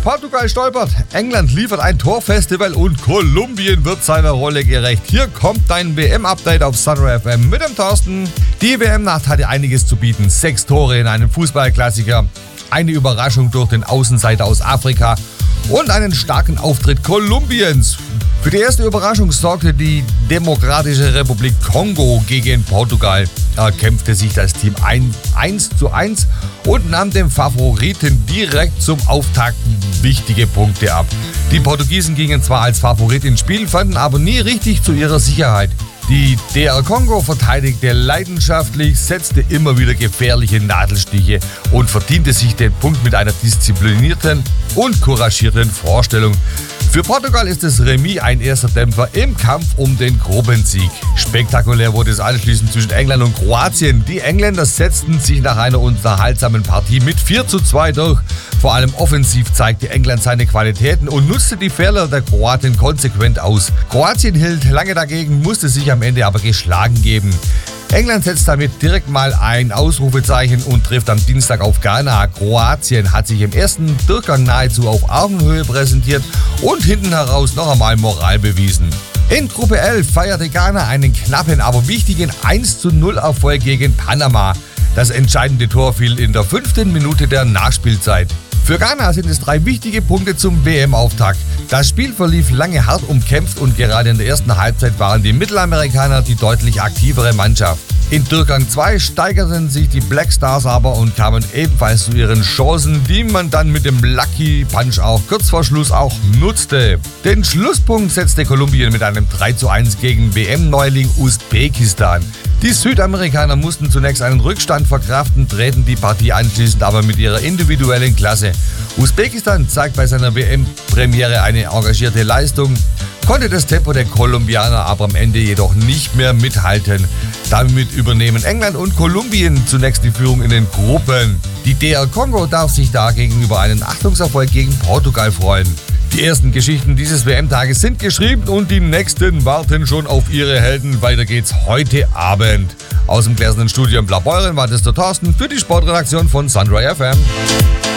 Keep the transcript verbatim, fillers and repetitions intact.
Portugal stolpert, England liefert ein Torfestival und Kolumbien wird seiner Rolle gerecht. Hier kommt dein W M-Update auf Sunray F M mit dem Thorsten. Die W M-Nacht hatte einiges zu bieten. Sechs Tore in einem Fußballklassiker, eine Überraschung durch den Außenseiter aus Afrika und einen starken Auftritt Kolumbiens. Für die erste Überraschung sorgte die Demokratische Republik Kongo gegen Portugal. Da kämpfte sich das Team eins zu eins und nahm dem Favoriten direkt zum Auftakt wichtige Punkte ab. Die Portugiesen gingen zwar als Favorit ins Spiel, fanden aber nie richtig zu ihrer Sicherheit. Die D R Kongo verteidigte leidenschaftlich, setzte immer wieder gefährliche Nadelstiche und verdiente sich den Punkt mit einer disziplinierten und couragierten Vorstellung. Für Portugal ist das Remis ein erster Dämpfer im Kampf um den Gruppensieg. Spektakulär wurde es anschließend zwischen England und Kroatien. Die Engländer setzten sich nach einer unterhaltsamen Partie mit vier zu zwei durch. Vor allem offensiv zeigte England seine Qualitäten und nutzte die Fehler der Kroaten konsequent aus. Kroatien hielt lange dagegen, musste sich am Ende aber geschlagen geben. England setzt damit direkt mal ein Ausrufezeichen und trifft am Dienstag auf Ghana. Kroatien hat sich im ersten Durchgang nahezu auf Augenhöhe präsentiert und hinten heraus noch einmal Moral bewiesen. In Gruppe elf feierte Ghana einen knappen, aber wichtigen eins zu null Erfolg gegen Panama. Das entscheidende Tor fiel in der fünften Minute der Nachspielzeit. Für Ghana sind es drei wichtige Punkte zum W M-Auftakt. Das Spiel verlief lange hart umkämpft und gerade in der ersten Halbzeit waren die Mittelamerikaner die deutlich aktivere Mannschaft. In Durchgang zwei steigerten sich die Black Stars aber und kamen ebenfalls zu ihren Chancen, die man dann mit dem Lucky Punch auch kurz vor Schluss auch nutzte. Den Schlusspunkt setzte Kolumbien mit einem drei zu eins gegen W M-Neuling Usbekistan. Die Südamerikaner mussten zunächst einen Rückstand verkraften, drehten die Partie anschließend aber mit ihrer individuellen Klasse. Usbekistan zeigt bei seiner W M-Premiere eine engagierte Leistung, konnte das Tempo der Kolumbianer aber am Ende jedoch nicht mehr mithalten. Damit übernehmen England und Kolumbien zunächst die Führung in den Gruppen. Die D R Kongo darf sich dagegen über einen Achtungserfolg gegen Portugal freuen. Die ersten Geschichten dieses W M-Tages sind geschrieben und die nächsten warten schon auf ihre Helden. Weiter geht's heute Abend. Aus dem gläsernen Studio in Blaubeuren war das der Thorsten für die Sportredaktion von Sunray F M.